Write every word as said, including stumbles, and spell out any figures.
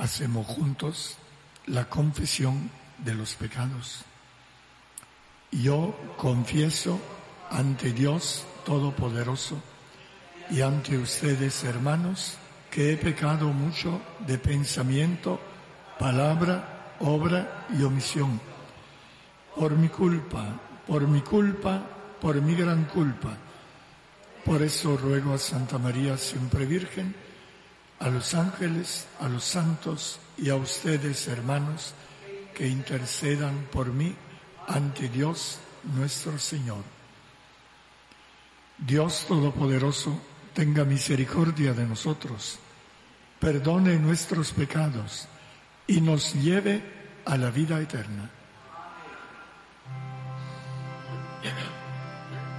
Hacemos juntos la confesión de los pecados. Yo confieso ante Dios Todopoderoso y ante ustedes, hermanos, que he pecado mucho de pensamiento, palabra, obra y omisión. Por mi culpa, por mi culpa, por mi gran culpa. Por eso ruego a Santa María siempre Virgen, a los ángeles, a los santos y a ustedes, hermanos, que intercedan por mí ante Dios nuestro Señor. Dios Todopoderoso, tenga misericordia de nosotros, perdone nuestros pecados y nos lleve a la vida eterna.